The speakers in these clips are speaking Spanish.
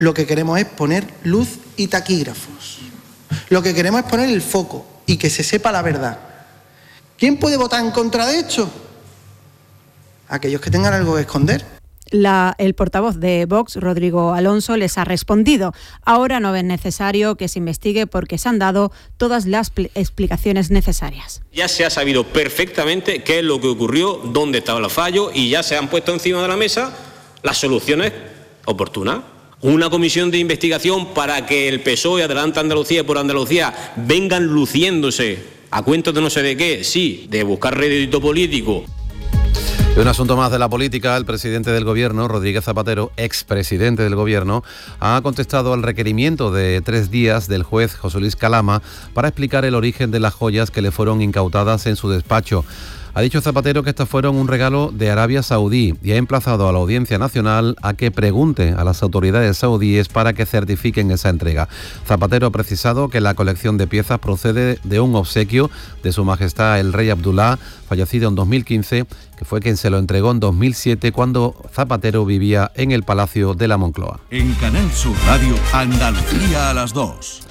Lo que queremos es poner luz y taquígrafos. Lo que queremos es poner el foco y que se sepa la verdad. ¿Quién puede votar en contra de esto? Aquellos que tengan algo que esconder. El portavoz de Vox, Rodrigo Alonso, les ha respondido. Ahora no es necesario que se investigue porque se han dado todas las explicaciones necesarias. Ya se ha sabido perfectamente qué es lo que ocurrió, dónde estaba el fallo y ya se han puesto encima de la mesa las soluciones oportunas. Una comisión de investigación para que el PSOE, Adelante Andalucía y Por Andalucía vengan luciéndose a cuentos de no sé de qué, sí, de buscar rédito político. Y un asunto más de la política, el presidente del Gobierno, Rodríguez Zapatero, expresidente del Gobierno, ha contestado al requerimiento de 3 días del juez José Luis Calama para explicar el origen de las joyas que le fueron incautadas en su despacho. Ha dicho Zapatero que estas fueron un regalo de Arabia Saudí y ha emplazado a la Audiencia Nacional a que pregunte a las autoridades saudíes para que certifiquen esa entrega. Zapatero ha precisado que la colección de piezas procede de un obsequio de Su Majestad el Rey Abdulá, fallecido en 2015, que fue quien se lo entregó en 2007 cuando Zapatero vivía en el Palacio de la Moncloa. En Canal Sur Radio, Andalucía a las 2.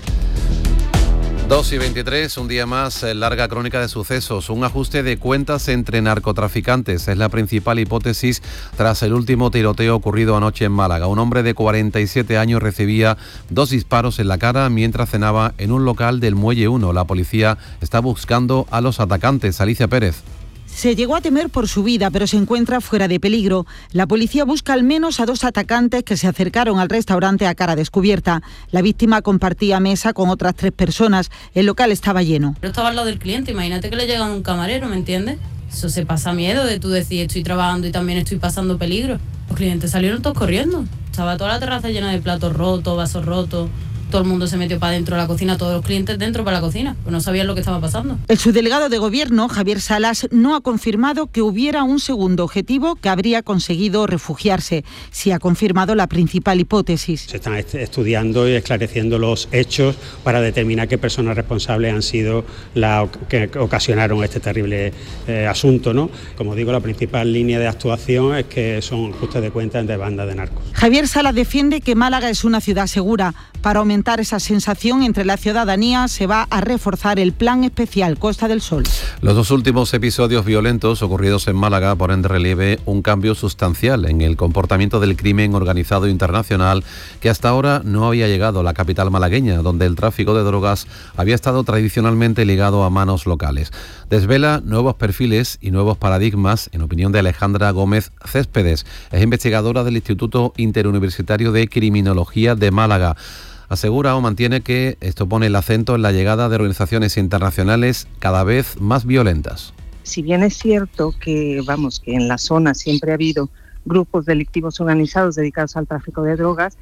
2:23, un día más, larga crónica de sucesos. Un ajuste de cuentas entre narcotraficantes es la principal hipótesis tras el último tiroteo ocurrido anoche en Málaga. Un hombre de 47 años recibía 2 disparos en la cara mientras cenaba en un local del Muelle 1. La policía está buscando a los atacantes. Alicia Pérez. Se llegó a temer por su vida, pero se encuentra fuera de peligro. La policía busca al menos a 2 atacantes que se acercaron al restaurante a cara descubierta. La víctima compartía mesa con otras 3 personas. El local estaba lleno. Yo estaba al lado del cliente, imagínate que le llega un camarero, ¿me entiendes? Eso se pasa miedo de tú decir estoy trabajando y también estoy pasando peligro. Los clientes salieron todos corriendo. Estaba toda la terraza llena de platos rotos, vasos rotos. Todo el mundo se metió para dentro de la cocina, todos los clientes dentro para la cocina, pues no sabían lo que estaba pasando. El subdelegado de Gobierno, Javier Salas, no ha confirmado que hubiera un segundo objetivo que habría conseguido refugiarse. Sí ha confirmado la principal hipótesis. Se están estudiando y esclareciendo los hechos para determinar qué personas responsables han sido las que ocasionaron este terrible asunto, ¿no? Como digo, la principal línea de actuación es que son ajustes de cuentas entre bandas de narcos. Javier Salas defiende que Málaga es una ciudad segura. Para aumentar esa sensación entre la ciudadanía se va a reforzar el plan especial Costa del Sol. Los 2 últimos episodios violentos ocurridos en Málaga ponen de relieve un cambio sustancial en el comportamiento del crimen organizado internacional que hasta ahora no había llegado a la capital malagueña, donde el tráfico de drogas había estado tradicionalmente ligado a manos locales. Desvela nuevos perfiles y nuevos paradigmas, en opinión de Alejandra Gómez Céspedes. Es investigadora del Instituto Interuniversitario de Criminología de Málaga. Asegura o mantiene que esto pone el acento en la llegada de organizaciones internacionales cada vez más violentas. Si bien es cierto que en la zona siempre ha habido grupos delictivos organizados dedicados al tráfico de drogas,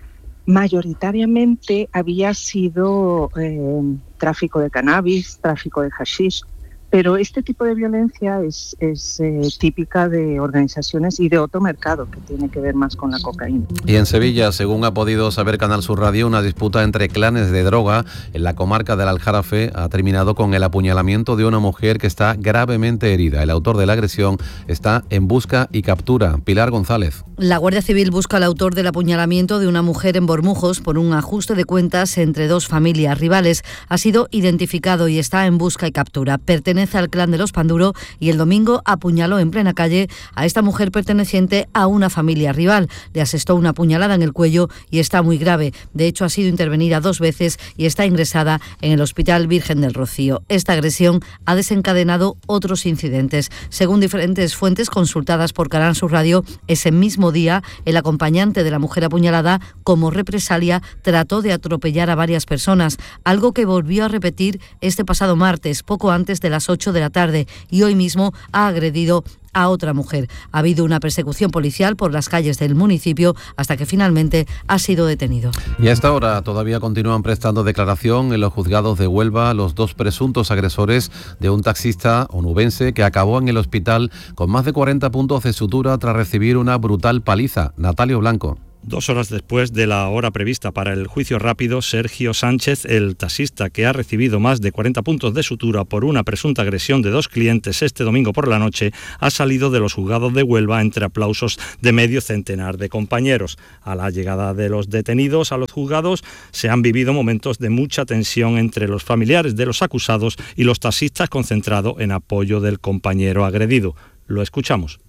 mayoritariamente había sido tráfico de cannabis, tráfico de hashish. Pero este tipo de violencia es típica de organizaciones y de otro mercado que tiene que ver más con la cocaína. Y en Sevilla, según ha podido saber Canal Sur Radio, una disputa entre clanes de droga en la comarca del Aljarafe ha terminado con el apuñalamiento de una mujer que está gravemente herida. El autor de la agresión está en busca y captura. Pilar González. La Guardia Civil busca al autor del apuñalamiento de una mujer en Bormujos por un ajuste de cuentas entre 2 familias rivales. Ha sido identificado y está en busca y captura. Pertenece al clan de los Panduro y el domingo apuñaló en plena calle a esta mujer perteneciente a una familia rival. Le asestó una puñalada en el cuello y está muy grave. De hecho, ha sido intervenida 2 veces y está ingresada en el Hospital Virgen del Rocío. Esta agresión ha desencadenado otros incidentes. Según diferentes fuentes consultadas por Canal Sur Radio, ese mismo día, el acompañante de la mujer apuñalada, como represalia, trató de atropellar a varias personas, algo que volvió a repetir este pasado martes, poco antes de las 8 de la tarde, y hoy mismo ha agredido a otra mujer. Ha habido una persecución policial por las calles del municipio hasta que finalmente ha sido detenido. Y a esta hora todavía continúan prestando declaración en los juzgados de Huelva los 2 presuntos agresores de un taxista onubense que acabó en el hospital con más de 40 puntos de sutura tras recibir una brutal paliza. Natalio Blanco. 2 horas después de la hora prevista para el juicio rápido, Sergio Sánchez, el taxista que ha recibido más de 40 puntos de sutura por una presunta agresión de 2 clientes este domingo por la noche, ha salido de los juzgados de Huelva entre aplausos de medio centenar de compañeros. A la llegada de los detenidos a los juzgados se han vivido momentos de mucha tensión entre los familiares de los acusados y los taxistas, concentrados en apoyo del compañero agredido. Lo escuchamos.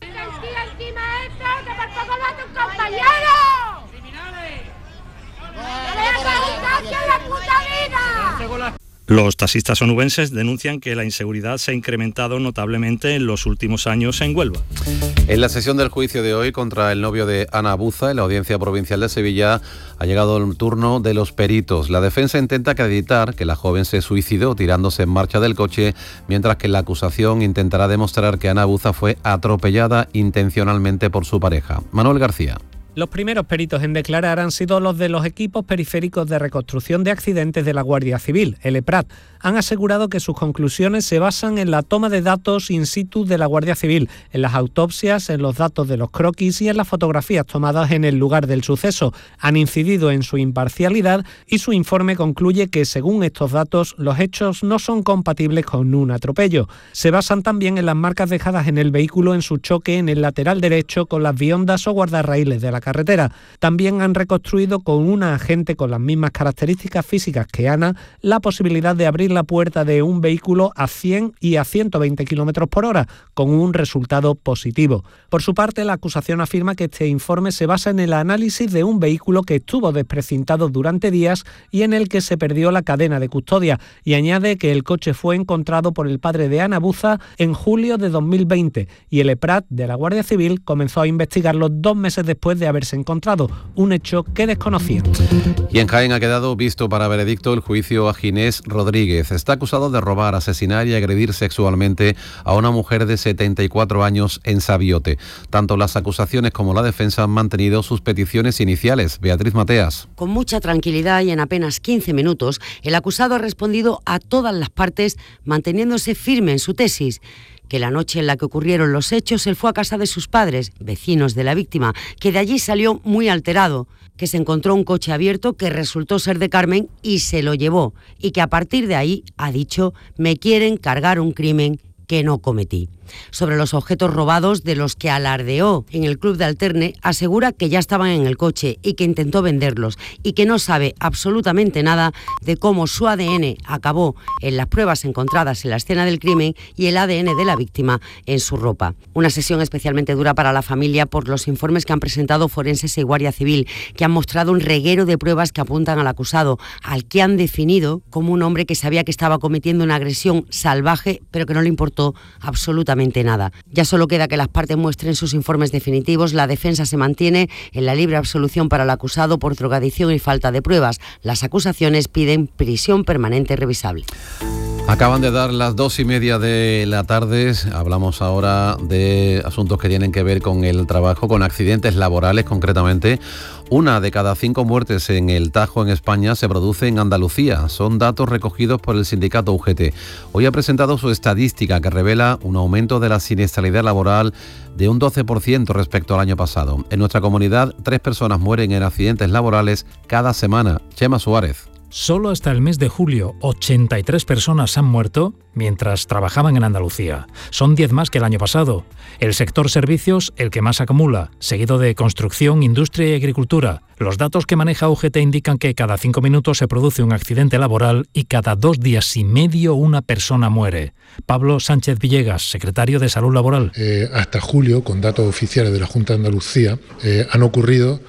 Los taxistas onubenses denuncian que la inseguridad se ha incrementado notablemente en los últimos años en Huelva. En la sesión del juicio de hoy contra el novio de Ana Abuza, en la Audiencia Provincial de Sevilla, ha llegado el turno de los peritos. La defensa intenta acreditar que la joven se suicidó tirándose en marcha del coche, mientras que la acusación intentará demostrar que Ana Abuza fue atropellada intencionalmente por su pareja. Manuel García. Los primeros peritos en declarar han sido los de los equipos periféricos de reconstrucción de accidentes de la Guardia Civil, el EPRAT. Han asegurado que sus conclusiones se basan en la toma de datos in situ de la Guardia Civil, en las autopsias, en los datos de los croquis y en las fotografías tomadas en el lugar del suceso. Han incidido en su imparcialidad y su informe concluye que, según estos datos, los hechos no son compatibles con un atropello. Se basan también en las marcas dejadas en el vehículo en su choque en el lateral derecho con las viondas o guardarraíles de la carretera. También han reconstruido con una agente con las mismas características físicas que Ana la posibilidad de abrir la puerta de un vehículo a 100 y a 120 km por hora, con un resultado positivo. Por su parte, la acusación afirma que este informe se basa en el análisis de un vehículo que estuvo desprecintado durante días y en el que se perdió la cadena de custodia, y añade que el coche fue encontrado por el padre de Ana Abuza en julio de 2020 y el EPRAT de la Guardia Civil comenzó a investigarlo 2 meses después de haberse encontrado, un hecho que desconocía. Y en Jaén ha quedado visto para veredicto el juicio a Ginés Rodríguez. Está acusado de robar, asesinar y agredir sexualmente a una mujer de 74 años en Sabiote. Tanto las acusaciones como la defensa han mantenido sus peticiones iniciales. Beatriz Mateas. Con mucha tranquilidad y en apenas 15 minutos, el acusado ha respondido a todas las partes, manteniéndose firme en su tesis. Que la noche en la que ocurrieron los hechos él fue a casa de sus padres, vecinos de la víctima, que de allí salió muy alterado, que se encontró un coche abierto que resultó ser de Carmen y se lo llevó, y que a partir de ahí ha dicho: me quieren cargar un crimen que no cometí. Sobre los objetos robados de los que alardeó en el club de Alterne, asegura que ya estaban en el coche y que intentó venderlos y que no sabe absolutamente nada de cómo su ADN acabó en las pruebas encontradas en la escena del crimen y el ADN de la víctima en su ropa. Una sesión especialmente dura para la familia por los informes que han presentado forenses y Guardia Civil, que han mostrado un reguero de pruebas que apuntan al acusado, al que han definido como un hombre que sabía que estaba cometiendo una agresión salvaje, pero que no le importó absolutamente nada. Ya solo queda que las partes muestren sus informes definitivos. La defensa se mantiene en la libre absolución para el acusado por drogadicción y falta de pruebas. Las acusaciones piden prisión permanente revisable. Acaban de dar las 2:30 de la tarde. Hablamos ahora de asuntos que tienen que ver con el trabajo, con accidentes laborales concretamente. 1 de cada 5 muertes en el Tajo en España se produce en Andalucía. Son datos recogidos por el sindicato UGT. Hoy ha presentado su estadística que revela un aumento de la siniestralidad laboral de un 12% respecto al año pasado. En nuestra comunidad, 3 personas mueren en accidentes laborales cada semana. Chema Suárez. Solo hasta el mes de julio, 83 personas han muerto mientras trabajaban en Andalucía. Son 10 más que el año pasado. El sector servicios, el que más acumula, seguido de construcción, industria y agricultura. Los datos que maneja UGT indican que cada 5 minutos se produce un accidente laboral y cada 2 días y medio una persona muere. Pablo Sánchez Villegas, secretario de Salud Laboral. Hasta julio, con datos oficiales de la Junta de Andalucía, han ocurrido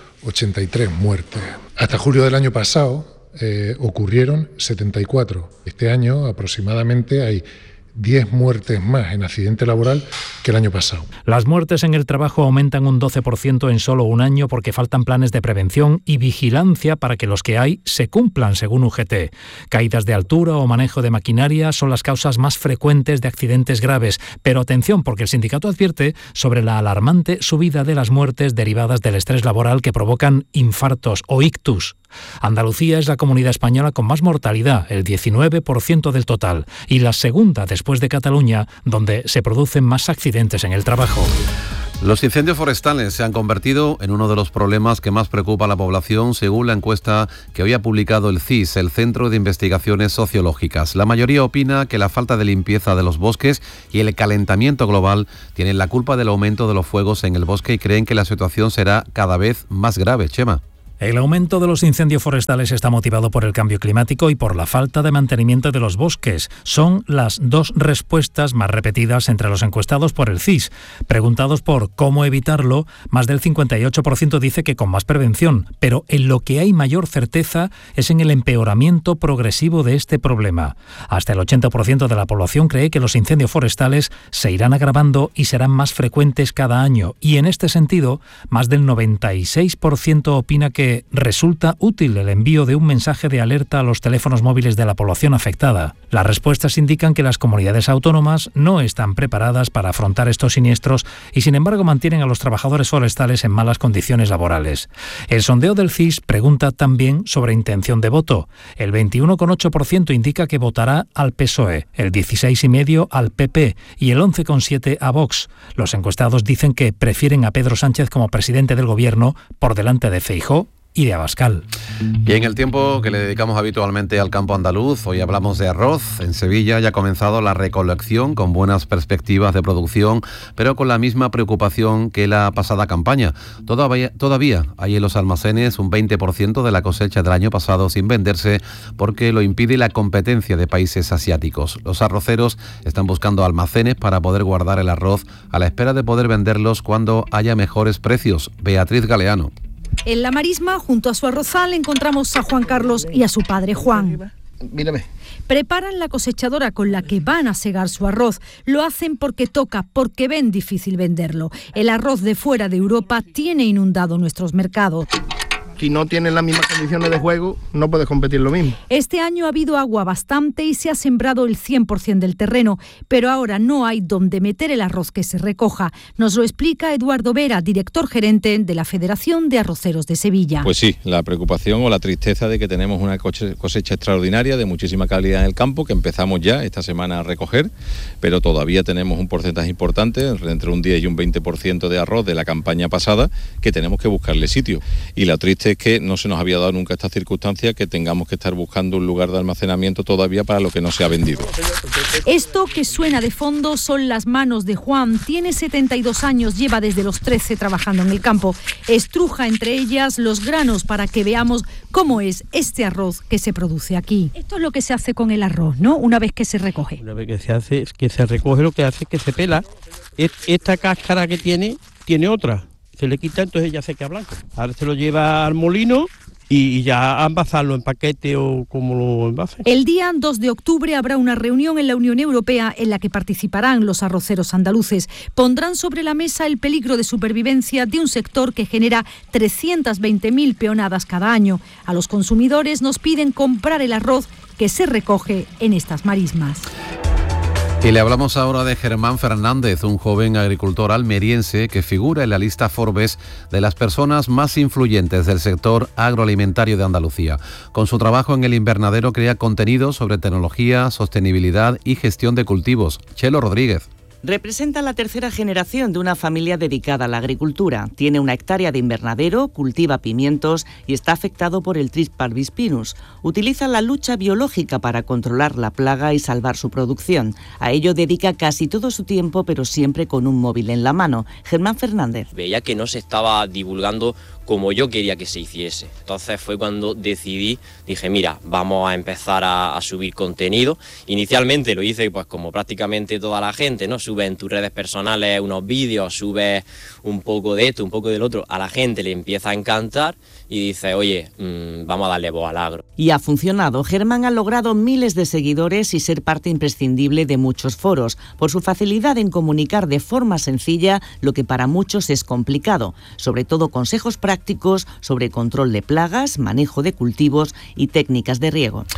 83 muertes. Hasta julio del año pasado ocurrieron 74. Este año aproximadamente hay 10 muertes más en accidente laboral que el año pasado. Las muertes en el trabajo aumentan un 12% en solo un año porque faltan planes de prevención y vigilancia para que los que hay se cumplan, según UGT. Caídas de altura o manejo de maquinaria son las causas más frecuentes de accidentes graves, pero atención, porque el sindicato advierte sobre la alarmante subida de las muertes derivadas del estrés laboral que provocan infartos o ictus. Andalucía es la comunidad española con más mortalidad, el 19% del total, y la segunda después de Cataluña, donde se producen más accidentes en el trabajo. Los incendios forestales se han convertido en uno de los problemas que más preocupa a la población, según la encuesta que hoy ha publicado el CIS, el Centro de Investigaciones Sociológicas. La mayoría opina que la falta de limpieza de los bosques y el calentamiento global tienen la culpa del aumento de los fuegos en el bosque y creen que la situación será cada vez más grave. Chema. El aumento de los incendios forestales está motivado por el cambio climático y por la falta de mantenimiento de los bosques. Son las dos respuestas más repetidas entre los encuestados por el CIS. Preguntados por cómo evitarlo, más del 58% dice que con más prevención, pero en lo que hay mayor certeza es en el empeoramiento progresivo de este problema. Hasta el 80% de la población cree que los incendios forestales se irán agravando y serán más frecuentes cada año. Y en este sentido, más del 96% opina que resulta útil el envío de un mensaje de alerta a los teléfonos móviles de la población afectada. Las respuestas indican que las comunidades autónomas no están preparadas para afrontar estos siniestros y, sin embargo, mantienen a los trabajadores forestales en malas condiciones laborales. El sondeo del CIS pregunta también sobre intención de voto. El 21,8% indica que votará al PSOE, el 16,5% al PP y el 11,7% a Vox. Los encuestados dicen que prefieren a Pedro Sánchez como presidente del gobierno por delante de Feijóo y de Abascal. Y en el tiempo que le dedicamos habitualmente al campo andaluz, hoy hablamos de arroz. En Sevilla ya ha comenzado la recolección con buenas perspectivas de producción, pero con la misma preocupación que la pasada campaña. Todavía hay en los almacenes un 20% de la cosecha del año pasado sin venderse porque lo impide la competencia de países asiáticos. Los arroceros están buscando almacenes para poder guardar el arroz a la espera de poder venderlos cuando haya mejores precios. Beatriz Galeano. En la marisma, junto a su arrozal, encontramos a Juan Carlos y a su padre Juan. Mírame. Preparan la cosechadora con la que van a segar su arroz. Lo hacen porque toca, porque ven difícil venderlo. El arroz de fuera de Europa tiene inundado nuestros mercados. Si no tienes las mismas condiciones de juego, no puedes competir lo mismo. Este año ha habido agua bastante y se ha sembrado el 100% del terreno, pero ahora no hay donde meter el arroz que se recoja. Nos lo explica Eduardo Vera, director gerente de la Federación de Arroceros de Sevilla. Pues sí, la preocupación o la tristeza de que tenemos una cosecha extraordinaria de muchísima calidad en el campo, que empezamos ya esta semana a recoger, pero todavía tenemos un porcentaje importante, entre un 10 y un 20% de arroz de la campaña pasada, que tenemos que buscarle sitio. Y la triste es que no se nos había dado nunca esta circunstancia, que tengamos que estar buscando un lugar de almacenamiento todavía para lo que no se ha vendido. Esto que suena de fondo son las manos de Juan. Tiene 72 años, lleva desde los 13 trabajando en el campo. Estruja entre ellas los granos para que veamos cómo es este arroz que se produce aquí. Esto es lo que se hace con el arroz, ¿no? Una vez que se recoge. Una vez que se recoge, lo que hace es que se pela. Esta cáscara que tiene otra. Se le quita, entonces ya se queda blanco. Ahora se lo lleva al molino y ya a envasarlo en paquete o como lo envase. El día 2 de octubre habrá una reunión en la Unión Europea en la que participarán los arroceros andaluces. Pondrán sobre la mesa el peligro de supervivencia de un sector que genera 320.000 peonadas cada año. A los consumidores nos piden comprar el arroz que se recoge en estas marismas. Y le hablamos ahora de Germán Fernández, un joven agricultor almeriense que figura en la lista Forbes de las personas más influyentes del sector agroalimentario de Andalucía. Con su trabajo en el invernadero crea contenido sobre tecnología, sostenibilidad y gestión de cultivos. Chelo Rodríguez. Representa la tercera generación de una familia dedicada a la agricultura. Tiene 1 hectárea de invernadero, cultiva pimientos y está afectado por el Trich parvispinus. Utiliza la lucha biológica para controlar la plaga y salvar su producción. A ello dedica casi todo su tiempo, pero siempre con un móvil en la mano. Germán Fernández. Veía que no se estaba divulgando como yo quería que se hiciese. Entonces fue cuando dije, mira, vamos a empezar a subir contenido. Inicialmente lo hice pues como prácticamente toda la gente, ¿no? Subes en tus redes personales unos vídeos, subes un poco de esto, un poco del otro. A la gente le empieza a encantar y dice, oye, vamos a darle voz al agro. Y ha funcionado. Germán ha logrado miles de seguidores y ser parte imprescindible de muchos foros, por su facilidad en comunicar de forma sencilla lo que para muchos es complicado, sobre todo consejos prácticos sobre control de plagas, manejo de cultivos y técnicas de riego.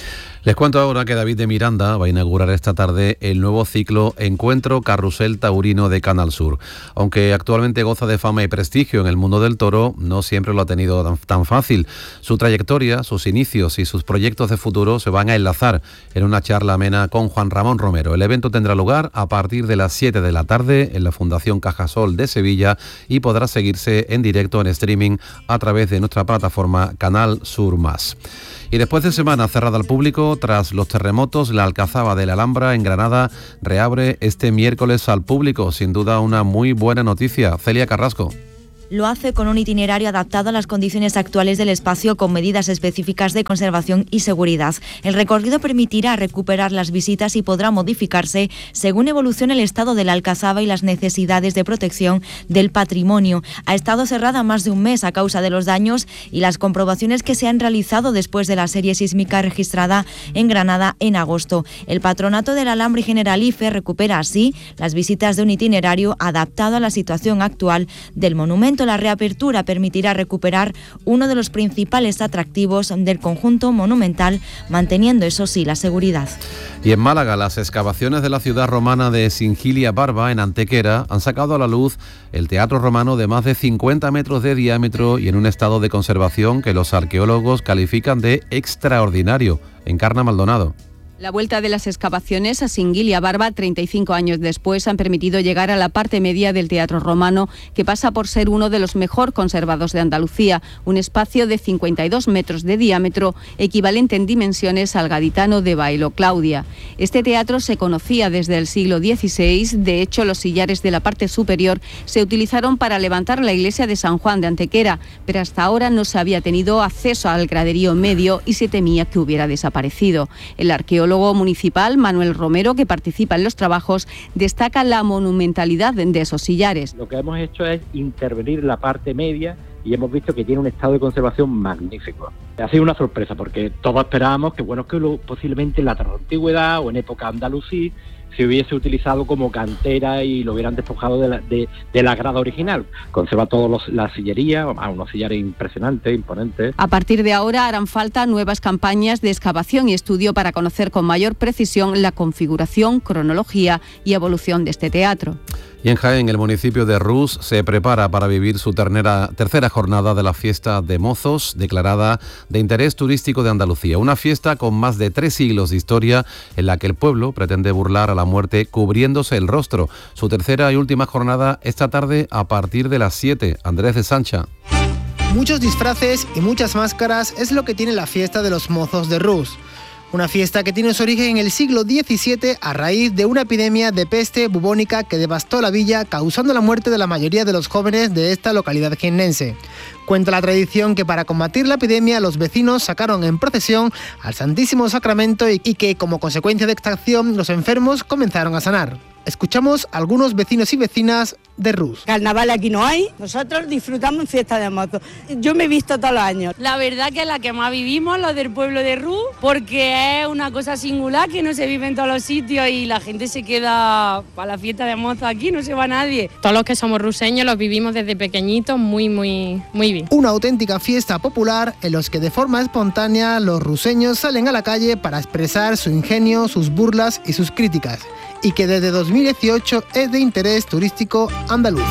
Les cuento ahora que David de Miranda va a inaugurar esta tarde el nuevo ciclo Encuentro Carrusel Taurino de Canal Sur. Aunque actualmente goza de fama y prestigio en el mundo del toro, no siempre lo ha tenido tan fácil. Su trayectoria, sus inicios y sus proyectos de futuro se van a enlazar en una charla amena con Juan Ramón Romero. El evento tendrá lugar a partir de las 7 de la tarde en la Fundación Cajasol de Sevilla y podrá seguirse en directo en streaming a través de nuestra plataforma Canal Sur Más. Y después de semana cerrada al público, tras los terremotos, la Alcazaba de la Alhambra en Granada reabre este miércoles al público. Sin duda una muy buena noticia. Celia Carrasco. Lo hace con un itinerario adaptado a las condiciones actuales del espacio con medidas específicas de conservación y seguridad. El recorrido permitirá recuperar las visitas y podrá modificarse según evolucione el estado de la Alcazaba y las necesidades de protección del patrimonio. Ha estado cerrada más de un mes a causa de los daños y las comprobaciones que se han realizado después de la serie sísmica registrada en Granada en agosto. El Patronato de la Alhambra y Generalife recupera así las visitas de un itinerario adaptado a la situación actual del monumento. La reapertura permitirá recuperar uno de los principales atractivos del conjunto monumental, manteniendo eso sí la seguridad. Y en Málaga, las excavaciones de la ciudad romana de Singilia Barba, en Antequera, han sacado a la luz el teatro romano de más de 50 metros de diámetro y en un estado de conservación que los arqueólogos califican de extraordinario. Encarna Maldonado. La vuelta de las excavaciones a Singilia Barba, 35 años después, han permitido llegar a la parte media del teatro romano, que pasa por ser uno de los mejor conservados de Andalucía, un espacio de 52 metros de diámetro, equivalente en dimensiones al gaditano de Bailo Claudia. Este teatro se conocía desde el siglo XVI, de hecho los sillares de la parte superior se utilizaron para levantar la iglesia de San Juan de Antequera, pero hasta ahora no se había tenido acceso al graderío medio y se temía que hubiera desaparecido. El arqueólogo municipal Manuel Romero, que participa en los trabajos, destaca la monumentalidad de esos sillares. Lo que hemos hecho es intervenir en la parte media y hemos visto que tiene un estado de conservación magnífico. Ha sido una sorpresa porque todos esperábamos que posiblemente en la antigüedad o en época andalusí se hubiese utilizado como cantera y lo hubieran despojado de la grada original. Conserva la sillería, unos sillares impresionantes, imponentes. A partir de ahora harán falta nuevas campañas de excavación y estudio para conocer con mayor precisión la configuración, cronología y evolución de este teatro. Y en Jaén, el municipio de Rús se prepara para vivir su tercera jornada de la fiesta de mozos, declarada de interés turístico de Andalucía. Una fiesta con más de 3 siglos de historia en la que el pueblo pretende burlar a la muerte cubriéndose el rostro. Su tercera y última jornada esta tarde a partir de las 7. Andrés de Sancha. Muchos disfraces y muchas máscaras es lo que tiene la fiesta de los mozos de Rús. Una fiesta que tiene su origen en el siglo XVII a raíz de una epidemia de peste bubónica que devastó la villa, causando la muerte de la mayoría de los jóvenes de esta localidad jiennense. Cuenta la tradición que para combatir la epidemia los vecinos sacaron en procesión al Santísimo Sacramento y que como consecuencia de esta acción los enfermos comenzaron a sanar. Escuchamos a algunos vecinos y vecinas de Rús. Carnaval aquí no hay, nosotros disfrutamos en fiesta de motos. Yo me he visto todos los años. La verdad que es la que más vivimos, los del pueblo de Rús, porque es una cosa singular que no se vive en todos los sitios y la gente se queda para la fiesta de motos aquí, no se va nadie. Todos los que somos ruseños los vivimos desde pequeñitos muy bien. Una auténtica fiesta popular en los que de forma espontánea los ruseños salen a la calle para expresar su ingenio, sus burlas y sus críticas, y que desde 2018 es de interés turístico andaluz.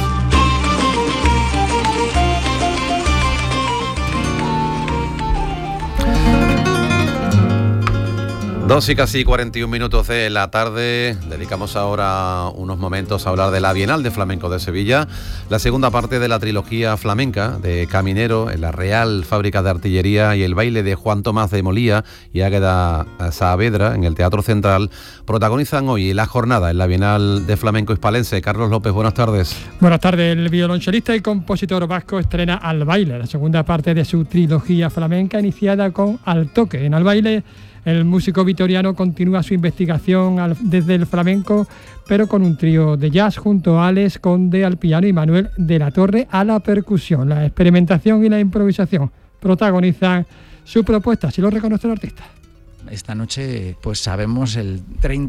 2 y casi 41 minutos de la tarde. Dedicamos ahora unos momentos a hablar de la Bienal de Flamenco de Sevilla, la segunda parte de la trilogía flamenca de Caminero en la Real Fábrica de Artillería y el baile de Juan Tomás de Molía y Águeda Saavedra en el Teatro Central protagonizan hoy la jornada en la Bienal de Flamenco hispalense. Carlos López, buenas tardes. Buenas tardes. El violonchelista y compositor vasco estrena Al Baile, la segunda parte de su trilogía flamenca iniciada con Al Toque. En Al Baile, el músico vitoriano continúa su investigación desde el flamenco, pero con un trío de jazz junto a Alex Conde al piano y Manuel de la Torre a la percusión. La experimentación y la improvisación protagonizan su propuesta, si lo reconoce el artista. Esta noche pues sabemos el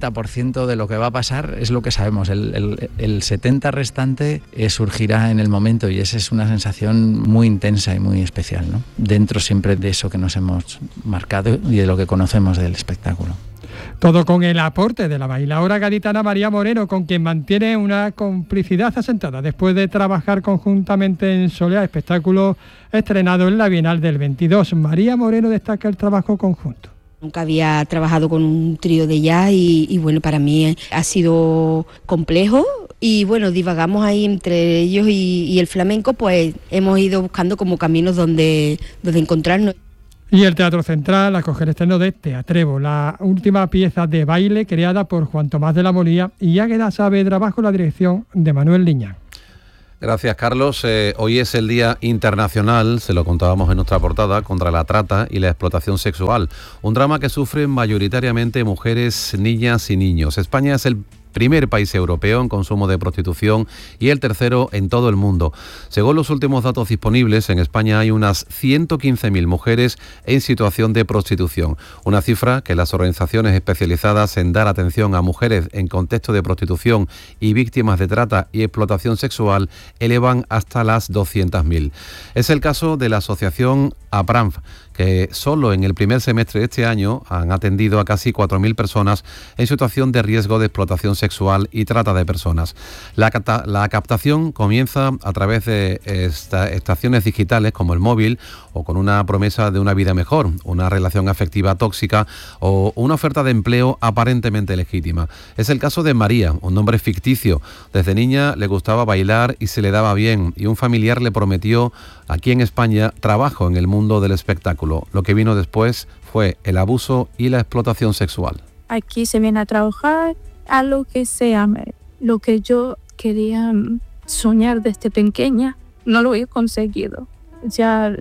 30% de lo que va a pasar, es lo que sabemos. El 70% restante surgirá en el momento y esa es una sensación muy intensa y muy especial, ¿no? Dentro siempre de eso que nos hemos marcado y de lo que conocemos del espectáculo. Todo con el aporte de la bailaora gaditana María Moreno, con quien mantiene una complicidad asentada después de trabajar conjuntamente en Soleá, espectáculo estrenado en la Bienal del 22. María Moreno destaca el trabajo conjunto. Nunca había trabajado con un trío de jazz y bueno, para mí ha sido complejo y bueno, divagamos ahí entre ellos y el flamenco, pues hemos ido buscando como caminos donde encontrarnos. Y el Teatro Central acoge el estreno de Teatrevo, la última pieza de baile creada por Juan Tomás de la Molía y Águeda Saavedra bajo la dirección de Manuel Liñán. Gracias, Carlos. Hoy es el Día Internacional, se lo contábamos en nuestra portada, contra la trata y la explotación sexual. Un drama que sufren mayoritariamente mujeres, niñas y niños. España es el primer país europeo en consumo de prostitución y el tercero en todo el mundo. Según los últimos datos disponibles, en España hay unas 115.000 mujeres en situación de prostitución, una cifra que las organizaciones especializadas en dar atención a mujeres en contexto de prostitución y víctimas de trata y explotación sexual elevan hasta las 200.000. Es el caso de la asociación APRANF, que solo en el primer semestre de este año han atendido a casi 4.000 personas en situación de riesgo de explotación sexual y trata de personas. La captación comienza a través de estaciones digitales como el móvil o con una promesa de una vida mejor, una relación afectiva tóxica o una oferta de empleo aparentemente legítima. Es el caso de María, un nombre ficticio. Desde niña le gustaba bailar y se le daba bien y un familiar le prometió aquí en España trabajo en el mundo del espectáculo. Lo que vino después fue el abuso y la explotación sexual. Aquí se viene a trabajar a lo que sea, lo que yo quería soñar desde pequeña, no lo he conseguido. Ya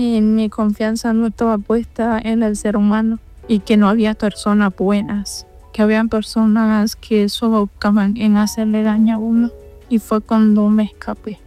mi confianza no estaba puesta en el ser humano y que no había personas buenas, que había personas que solo buscaban en hacerle daño a uno y fue cuando me escapé.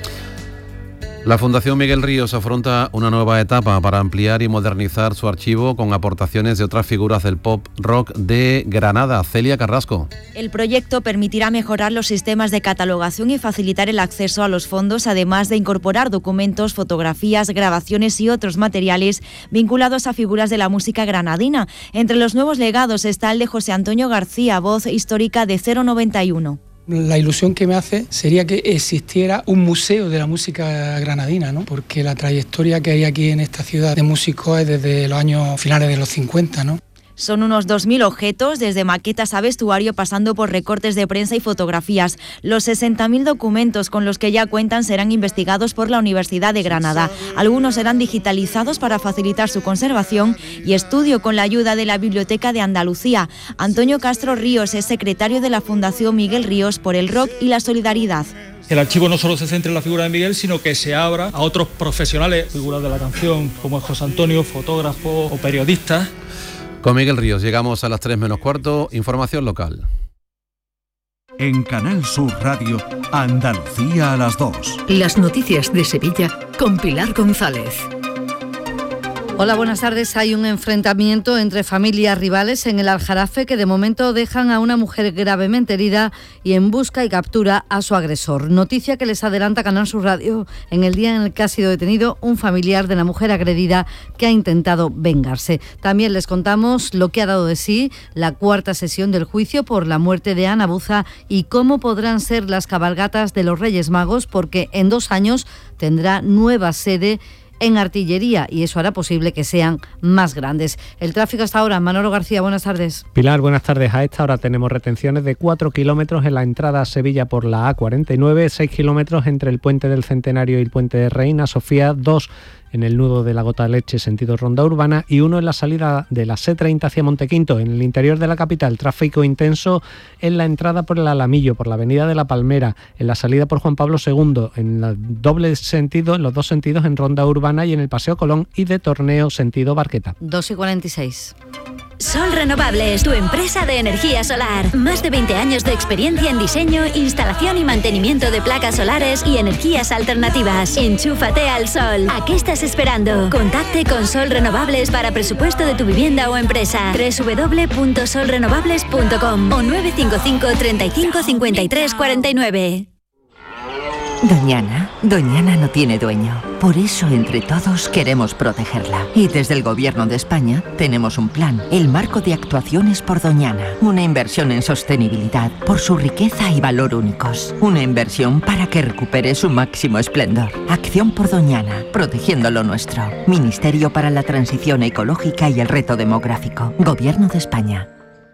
La Fundación Miguel Ríos afronta una nueva etapa para ampliar y modernizar su archivo con aportaciones de otras figuras del pop rock de Granada. Celia Carrasco. El proyecto permitirá mejorar los sistemas de catalogación y facilitar el acceso a los fondos, además de incorporar documentos, fotografías, grabaciones y otros materiales vinculados a figuras de la música granadina. Entre los nuevos legados está el de José Antonio García, voz histórica de 091. La ilusión que me hace sería que existiera un museo de la música granadina, ¿no? Porque la trayectoria que hay aquí en esta ciudad de músicos es desde los años finales de los 50, ¿no? Son unos 2.000 objetos, desde maquetas a vestuario, pasando por recortes de prensa y fotografías. Los 60.000 documentos con los que ya cuentan serán investigados por la Universidad de Granada. Algunos serán digitalizados para facilitar su conservación y estudio con la ayuda de la Biblioteca de Andalucía. Antonio Castro Ríos es secretario de la Fundación Miguel Ríos por el rock y la solidaridad. El archivo no solo se centra en la figura de Miguel, sino que se abra a otros profesionales, figuras de la canción, como es José Antonio, fotógrafos o periodistas. Con Miguel Ríos llegamos a las 3 menos cuarto, información local. En Canal Sur Radio, Andalucía a las 2. Las noticias de Sevilla con Pilar González. Hola, buenas tardes. Hay un enfrentamiento entre familias rivales en el Aljarafe que de momento dejan a una mujer gravemente herida y en busca y captura a su agresor. Noticia que les adelanta Canal Sur Radio en el día en el que ha sido detenido un familiar de la mujer agredida que ha intentado vengarse. También les contamos lo que ha dado de sí la cuarta sesión del juicio por la muerte de Ana Buza y cómo podrán ser las cabalgatas de los Reyes Magos, porque en 2 años tendrá nueva sede en Artillería y eso hará posible que sean más grandes. El tráfico hasta ahora. Manolo García, buenas tardes. Pilar, buenas tardes. A esta hora tenemos retenciones de 4 kilómetros en la entrada a Sevilla por la A49, 6 kilómetros entre el Puente del Centenario y el Puente de Reina Sofía, 2 en el nudo de la Gota de Leche sentido Ronda Urbana y 1 en la salida de la C30 hacia Montequinto. En el interior de la capital, tráfico intenso en la entrada por el Alamillo, por la avenida de la Palmera, en la salida por Juan Pablo II, en el doble sentido, en los 2 sentidos en Ronda Urbana y en el Paseo Colón y de Torneo sentido Barqueta. 2:46. Sol Renovables, tu empresa de energía solar. Más de 20 años de experiencia en diseño, instalación y mantenimiento de placas solares y energías alternativas. Enchúfate al sol. ¿A qué estás esperando? Contacte con Sol Renovables para presupuesto de tu vivienda o empresa. www.solrenovables.com o 955 35 53 49. Doñana no tiene dueño. Por eso, entre todos, queremos protegerla. Y desde el Gobierno de España tenemos un plan, el Marco de Actuaciones por Doñana. Una inversión en sostenibilidad por su riqueza y valor únicos. Una inversión para que recupere su máximo esplendor. Acción por Doñana, protegiendo lo nuestro. Ministerio para la Transición Ecológica y el Reto Demográfico. Gobierno de España.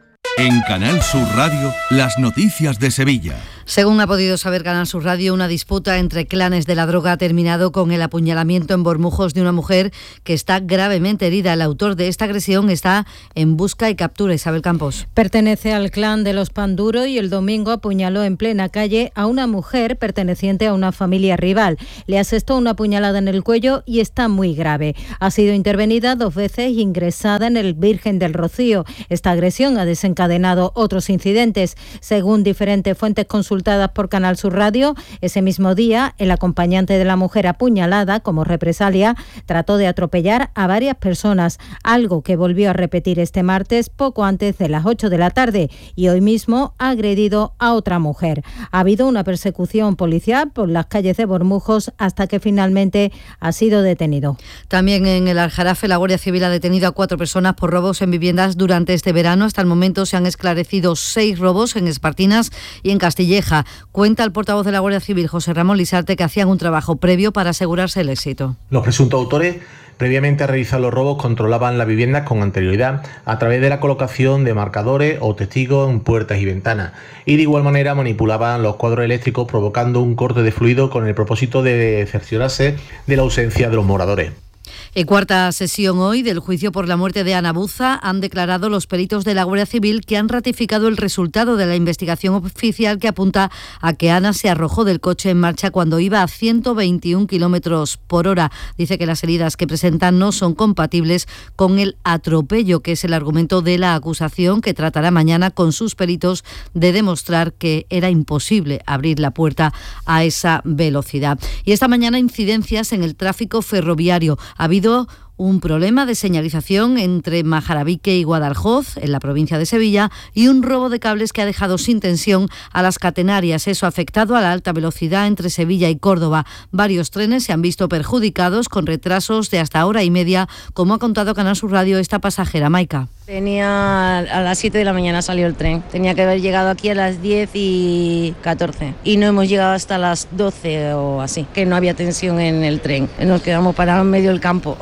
En Canal Sur Radio, las noticias de Sevilla. Según ha podido saber Canal Sur Radio, una disputa entre clanes de la droga ha terminado con el apuñalamiento en Bormujos de una mujer que está gravemente herida. El autor de esta agresión está en busca y captura. Isabel Campos. Pertenece al clan de los Panduro y el domingo apuñaló en plena calle a una mujer perteneciente a una familia rival. Le asestó una puñalada en el cuello y está muy grave. Ha sido intervenida 2 veces y ingresada en el Virgen del Rocío. Esta agresión ha desencadenado otros incidentes. Según diferentes fuentes consultadas por Canal Sur Radio, ese mismo día, el acompañante de la mujer apuñalada, como represalia, trató de atropellar a varias personas, algo que volvió a repetir este martes poco antes de las 8 de la tarde, y hoy mismo ha agredido a otra mujer. Ha habido una persecución policial por las calles de Bormujos hasta que finalmente ha sido detenido. También en el Aljarafe, la Guardia Civil ha detenido a 4 personas por robos en viviendas durante este verano. Hasta el momento se han esclarecido 6 robos en Espartinas y en Castilleja. Cuenta el portavoz de la Guardia Civil, José Ramón Lisarte, que hacían un trabajo previo para asegurarse el éxito. Los presuntos autores, previamente a realizar los robos, controlaban las viviendas con anterioridad a través de la colocación de marcadores o testigos en puertas y ventanas, y de igual manera manipulaban los cuadros eléctricos provocando un corte de fluido con el propósito de cerciorarse de la ausencia de los moradores. En cuarta sesión hoy del juicio por la muerte de Ana Buza han declarado los peritos de la Guardia Civil que han ratificado el resultado de la investigación oficial que apunta a que Ana se arrojó del coche en marcha cuando iba a 121 kilómetros por hora. Dice que las heridas que presentan no son compatibles con el atropello, que es el argumento de la acusación, que tratará mañana con sus peritos de demostrar que era imposible abrir la puerta a esa velocidad. Y esta mañana incidencias en el tráfico ferroviario. Ha habido un problema de señalización entre Majarabique y Guadalhoz, en la provincia de Sevilla, y un robo de cables que ha dejado sin tensión a las catenarias. Eso ha afectado a la alta velocidad entre Sevilla y Córdoba. Varios trenes se han visto perjudicados con retrasos de hasta hora y media, como ha contado Canal Sur Radio esta pasajera, Maika. A las 7 de la mañana salió el tren. Tenía que haber llegado aquí a las 10:14 y no hemos llegado hasta las 12 o así, que no había tensión en el tren. Nos quedamos parados en medio del campo.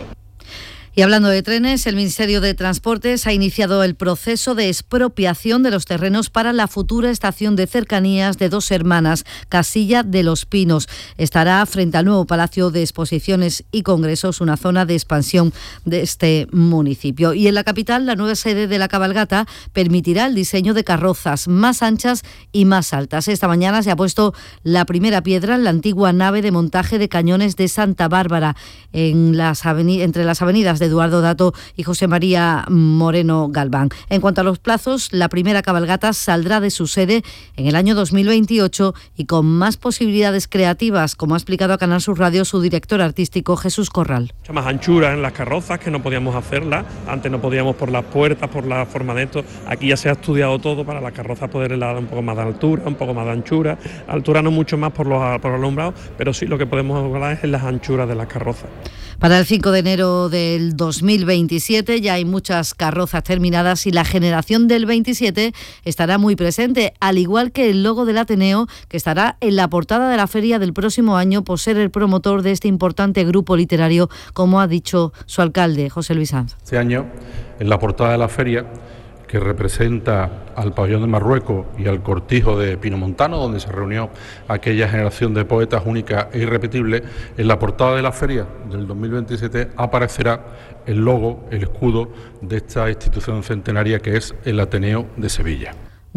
Y hablando de trenes, el Ministerio de Transportes ha iniciado el proceso de expropiación de los terrenos para la futura estación de cercanías de Dos Hermanas, Casilla de los Pinos. Estará frente al nuevo Palacio de Exposiciones y Congresos, una zona de expansión de este municipio. Y en la capital, la nueva sede de la cabalgata permitirá el diseño de carrozas más anchas y más altas. Esta mañana se ha puesto la primera piedra en la antigua nave de montaje de cañones de Santa Bárbara, entre las avenidas de Eduardo Dato y José María Moreno Galván. En cuanto a los plazos, la primera cabalgata saldrá de su sede en el año 2028 y con más posibilidades creativas, como ha explicado a Canal Sur Radio su director artístico, Jesús Corral. Mucha más anchura en las carrozas, que no podíamos hacerla. Antes no podíamos por las puertas, por la forma de esto. Aquí ya se ha estudiado todo para las carrozas poderle dar un poco más de altura, un poco más de anchura. Altura no mucho más por los alumbrados, pero sí lo que podemos hablar es en las anchuras de las carrozas. Para el 5 de enero del 2027 ya hay muchas carrozas terminadas y la generación del 27 estará muy presente, al igual que el logo del Ateneo, que estará en la portada de la feria del próximo año por ser el promotor de este importante grupo literario, como ha dicho su alcalde, José Luis Sanz. Este año, en la portada de la feria, que representa al pabellón de Marruecos y al cortijo de Pinomontano, donde se reunió aquella generación de poetas única e irrepetible, en la portada de la feria del 2027 aparecerá el logo, el escudo de esta institución centenaria que es el Ateneo de Sevilla.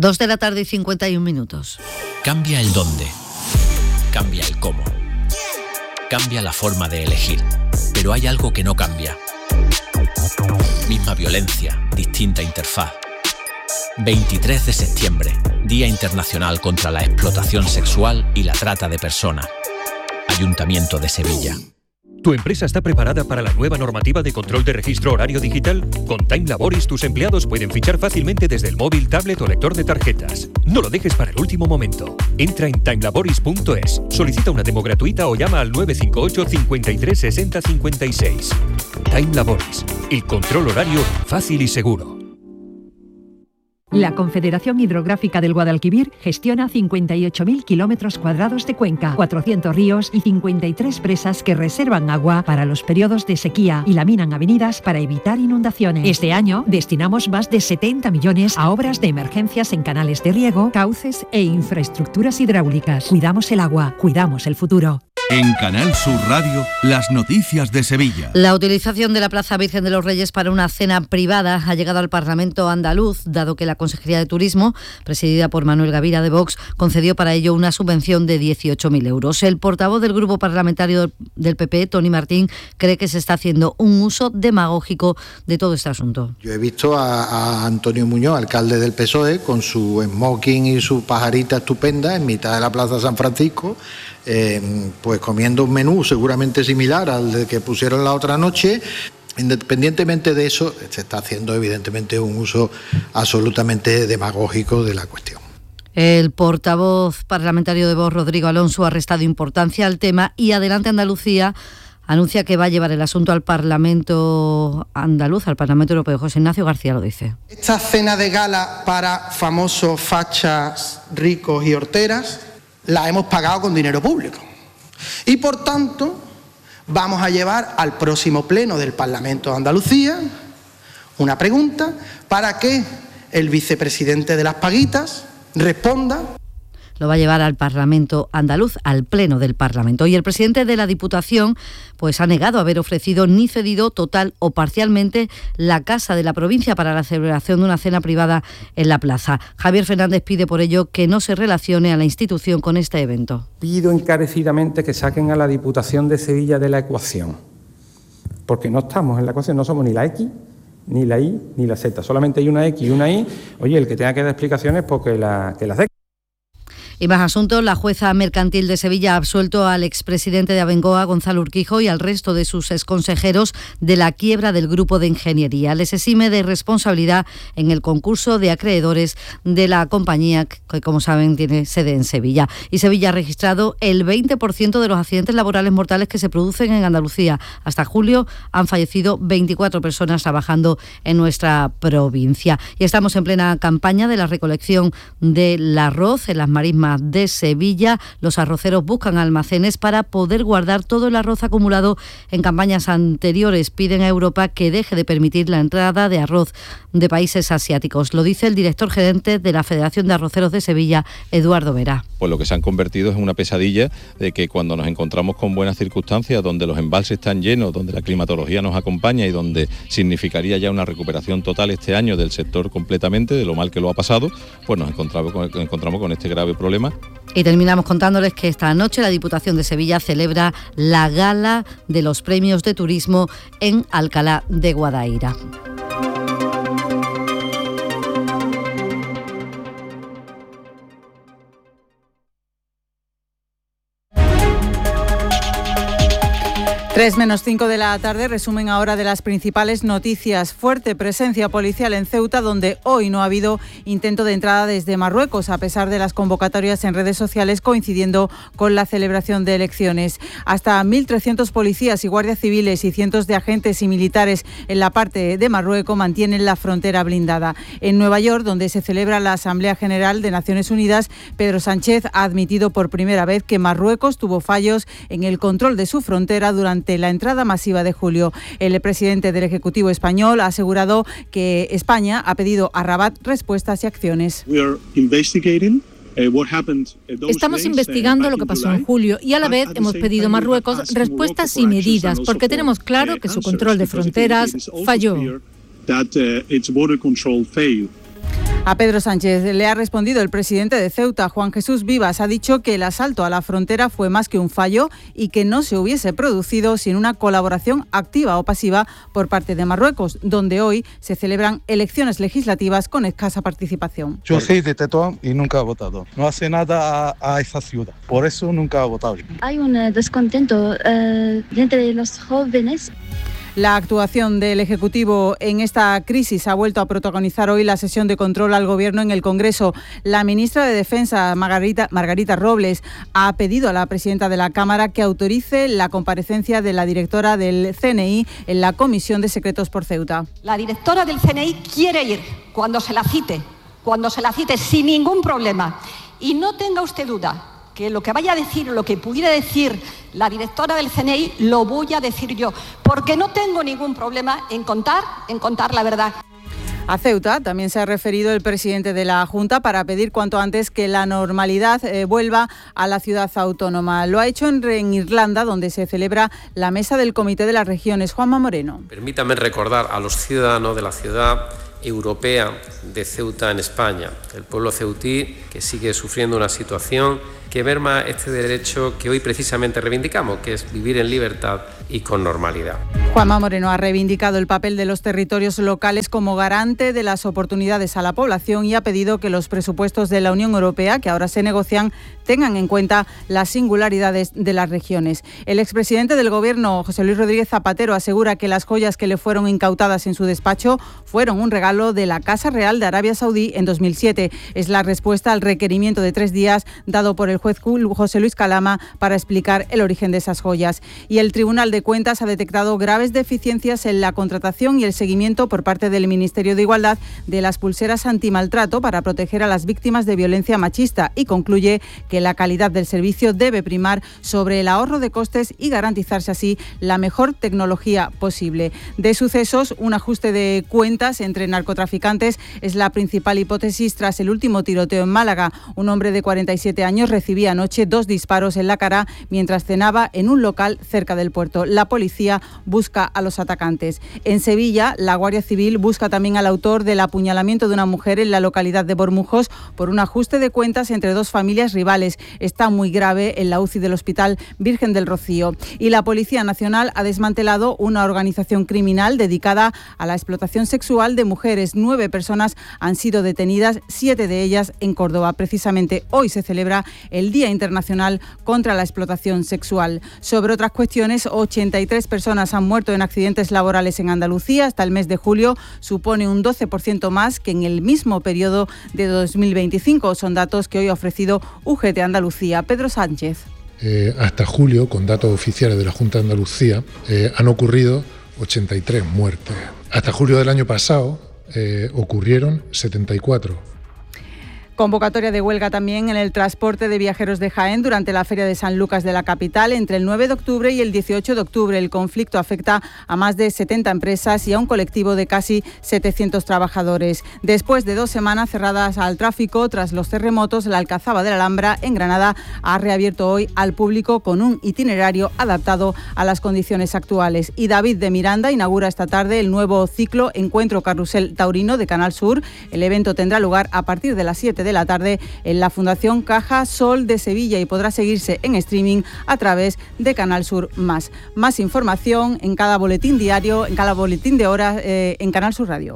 2:51 p.m. Cambia el dónde, cambia el cómo, cambia la forma de elegir, pero hay algo que no cambia. Mis misma violencia, distinta interfaz. 23 de septiembre, Día Internacional contra la Explotación Sexual y la Trata de Personas. Ayuntamiento de Sevilla. ¿Tu empresa está preparada para la nueva normativa de control de registro horario digital? Con Time Laboris tus empleados pueden fichar fácilmente desde el móvil, tablet o lector de tarjetas. No lo dejes para el último momento. Entra en timelaboris.es, solicita una demo gratuita o llama al 958 53 60 56. Time Laboris, el control horario fácil y seguro. La Confederación Hidrográfica del Guadalquivir gestiona 58.000 kilómetros cuadrados de cuenca, 400 ríos y 53 presas que reservan agua para los periodos de sequía y laminan avenidas para evitar inundaciones. Este año destinamos más de 70 millones a obras de emergencias en canales de riego, cauces e infraestructuras hidráulicas. Cuidamos el agua, cuidamos el futuro. En Canal Sur Radio, las noticias de Sevilla. La utilización de la Plaza Virgen de los Reyes para una cena privada ha llegado al Parlamento andaluz, dado que la Consejería de Turismo, presidida por Manuel Gavira de Vox, concedió para ello una subvención de 18.000 euros. El portavoz del grupo parlamentario del PP, Tony Martín, cree que se está haciendo un uso demagógico de todo este asunto. Yo he visto a Antonio Muñoz, alcalde del PSOE, con su smoking y su pajarita estupenda en mitad de la Plaza San Francisco, pues comiendo un menú seguramente similar al de que pusieron la otra noche. Independientemente de eso, se está haciendo evidentemente un uso absolutamente demagógico de la cuestión. El portavoz parlamentario de Vox, Rodrigo Alonso, ha restado importancia al tema y Adelante Andalucía anuncia que va a llevar el asunto al Parlamento andaluz, al Parlamento Europeo. José Ignacio García lo dice. Esta cena de gala para famosos fachas ricos y horteras la hemos pagado con dinero público. Y por tanto, vamos a llevar al próximo pleno del Parlamento de Andalucía una pregunta para que el vicepresidente de las Paguitas responda. Lo va a llevar al Parlamento andaluz, al Pleno del Parlamento. Y el presidente de la Diputación pues ha negado haber ofrecido ni cedido total o parcialmente la casa de la provincia para la celebración de una cena privada en la plaza. Javier Fernández pide por ello que no se relacione a la institución con este evento. Pido encarecidamente que saquen a la Diputación de Sevilla de la ecuación, porque no estamos en la ecuación, no somos ni la X, ni la Y, ni la Z. Solamente hay una X y una Y. Oye, el que tenga que dar explicaciones, pues que las dé. Y más asuntos, la jueza mercantil de Sevilla ha absuelto al expresidente de Abengoa, Gonzalo Urquijo, y al resto de sus exconsejeros de la quiebra del grupo de ingeniería. Les exime de responsabilidad en el concurso de acreedores de la compañía que, como saben, tiene sede en Sevilla. Y Sevilla ha registrado el 20% de los accidentes laborales mortales que se producen en Andalucía. Hasta julio han fallecido 24 personas trabajando en nuestra provincia. Y estamos en plena campaña de la recolección del arroz en las marismas de Sevilla. Los arroceros buscan almacenes para poder guardar todo el arroz acumulado en campañas anteriores. Piden a Europa que deje de permitir la entrada de arroz de países asiáticos. Lo dice el director gerente de la Federación de Arroceros de Sevilla, Eduardo Vera. Pues lo que se han convertido es en una pesadilla de que cuando nos encontramos con buenas circunstancias, donde los embalses están llenos, donde la climatología nos acompaña y donde significaría ya una recuperación total este año del sector completamente, de lo mal que lo ha pasado, pues nos encontramos con este grave problema. Y terminamos contándoles que esta noche la Diputación de Sevilla celebra la gala de los premios de turismo en Alcalá de Guadaira. Tres menos 5 de la tarde, resumen ahora de las principales noticias. Fuerte presencia policial en Ceuta, donde hoy no ha habido intento de entrada desde Marruecos, a pesar de las convocatorias en redes sociales coincidiendo con la celebración de elecciones. Hasta 1.300 policías y guardias civiles y cientos de agentes y militares en la parte de Marruecos mantienen la frontera blindada. En Nueva York, donde se celebra la Asamblea General de Naciones Unidas, Pedro Sánchez ha admitido por primera vez que Marruecos tuvo fallos en el control de su frontera durante la entrada masiva de julio. El presidente del Ejecutivo español ha asegurado que España ha pedido a Rabat respuestas y acciones. Estamos investigando lo que pasó en julio y a la vez hemos pedido a Marruecos respuestas y medidas, porque tenemos claro que su control de fronteras falló. A Pedro Sánchez le ha respondido el presidente de Ceuta, Juan Jesús Vivas. Ha dicho que el asalto a la frontera fue más que un fallo y que no se hubiese producido sin una colaboración activa o pasiva por parte de Marruecos, donde hoy se celebran elecciones legislativas con escasa participación. Yo soy de Tetuán y nunca he votado. No hace nada a esa ciudad, por eso nunca he votado. Hay un descontento entre los jóvenes. La actuación del Ejecutivo en esta crisis ha vuelto a protagonizar hoy la sesión de control al Gobierno en el Congreso. La ministra de Defensa, Margarita Robles, ha pedido a la presidenta de la Cámara que autorice la comparecencia de la directora del CNI en la Comisión de Secretos por Ceuta. La directora del CNI quiere ir cuando se la cite sin ningún problema. Y no tenga usted duda que lo que vaya a decir o lo que pudiera decir la directora del CNI lo voy a decir yo, porque no tengo ningún problema en contar la verdad. A Ceuta también se ha referido el presidente de la Junta para pedir cuanto antes que la normalidad vuelva a la ciudad autónoma. Lo ha hecho en Irlanda, donde se celebra la mesa del Comité de las Regiones. Juanma Moreno. Permítame recordar a los ciudadanos de la ciudad europea de Ceuta en España, el pueblo ceutí que sigue sufriendo una situación que merma este derecho que hoy precisamente reivindicamos, que es vivir en libertad y con normalidad. Juanma Moreno ha reivindicado el papel de los territorios locales como garante de las oportunidades a la población y ha pedido que los presupuestos de la Unión Europea, que ahora se negocian, tengan en cuenta las singularidades de las regiones. El expresidente del Gobierno, José Luis Rodríguez Zapatero, asegura que las joyas que le fueron incautadas en su despacho fueron un regalo de la Casa Real de Arabia Saudí en 2007. Es la respuesta al requerimiento de 3 días dado por el juez José Luis Calama para explicar el origen de esas joyas. Y el Tribunal de Cuentas ha detectado graves deficiencias en la contratación y el seguimiento por parte del Ministerio de Igualdad de las pulseras antimaltrato para proteger a las víctimas de violencia machista y concluye que la calidad del servicio debe primar sobre el ahorro de costes y garantizarse así la mejor tecnología posible. De sucesos, un ajuste de cuentas entre narcotraficantes es la principal hipótesis tras el último tiroteo en Málaga. Un hombre de 47 años recibía anoche 2 disparos en la cara mientras cenaba en un local cerca del puerto. La policía busca a los atacantes. En Sevilla, la Guardia Civil busca también al autor del apuñalamiento de una mujer en la localidad de Bormujos por un ajuste de cuentas entre 2 familias rivales. Está muy grave en la UCI del Hospital Virgen del Rocío. Y la Policía Nacional ha desmantelado una organización criminal dedicada a la explotación sexual de mujeres. 9 personas han sido detenidas, 7 de ellas en Córdoba. Precisamente hoy se celebra el Día Internacional contra la Explotación Sexual. Sobre otras cuestiones, 83 personas han muerto en accidentes laborales en Andalucía. Hasta el mes de julio supone un 12% más que en el mismo periodo de 2025. Son datos que hoy ha ofrecido UGT Andalucía. Pedro Sánchez. Hasta julio, con datos oficiales de la Junta de Andalucía, han ocurrido 83 muertes. Hasta julio del año pasado ocurrieron 74. Convocatoria de huelga también en el transporte de viajeros de Jaén durante la Feria de San Lucas de la capital entre el 9 de octubre y el 18 de octubre. El conflicto afecta a más de 70 empresas y a un colectivo de casi 700 trabajadores. Después de 2 semanas cerradas al tráfico tras los terremotos, la Alcazaba de la Alhambra en Granada ha reabierto hoy al público con un itinerario adaptado a las condiciones actuales. Y David de Miranda inaugura esta tarde el nuevo ciclo Encuentro Carrusel Taurino de Canal Sur. El evento tendrá lugar a partir de las 7 de la tarde en la Fundación Caja Sol de Sevilla y podrá seguirse en streaming a través de Canal Sur Más. Más información en cada boletín diario, en cada boletín de horas en Canal Sur Radio.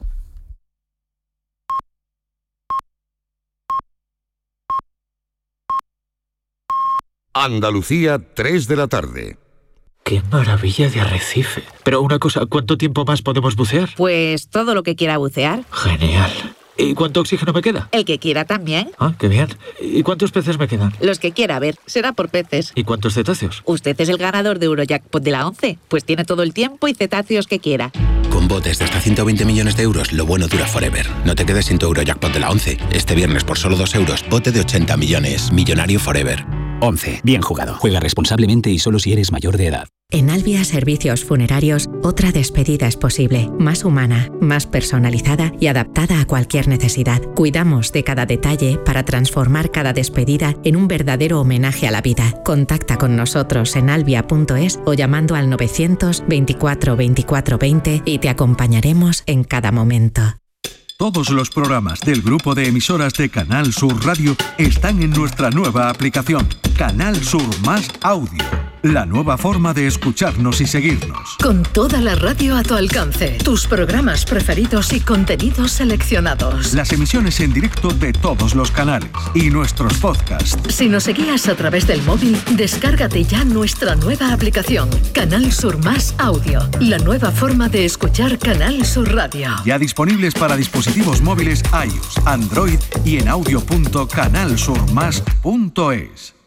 Andalucía, 3 de la tarde. ¡Qué maravilla de arrecife! Pero una cosa, ¿cuánto tiempo más podemos bucear? Pues todo lo que quiera bucear. Genial. ¿Y cuánto oxígeno me queda? El que quiera también. Ah, qué bien. ¿Y cuántos peces me quedan? Los que quiera ver. Será por peces. ¿Y cuántos cetáceos? Usted es el ganador de Eurojackpot de la 11. Pues tiene todo el tiempo y cetáceos que quiera. Con botes de hasta 120 millones de euros, lo bueno dura forever. No te quedes sin tu Eurojackpot de la 11. Este viernes por solo 2 euros, bote de 80 millones. Millonario forever. 11. Bien jugado. Juega responsablemente y solo si eres mayor de edad. En Albia Servicios Funerarios, otra despedida es posible, más humana, más personalizada y adaptada a cualquier necesidad. Cuidamos de cada detalle para transformar cada despedida en un verdadero homenaje a la vida. Contacta con nosotros en albia.es o llamando al 900 24 24 20 y te acompañaremos en cada momento. Todos los programas del grupo de emisoras de Canal Sur Radio están en nuestra nueva aplicación, Canal Sur Más Audio. La nueva forma de escucharnos y seguirnos. Con toda la radio a tu alcance, tus programas preferidos y contenidos seleccionados. Las emisiones en directo de todos los canales y nuestros podcasts. Si nos seguías a través del móvil, descárgate ya nuestra nueva aplicación, Canal Sur Más Audio. La nueva forma de escuchar Canal Sur Radio. Ya disponibles para dispositivos móviles iOS, Android y en audio.canalsurmas.es.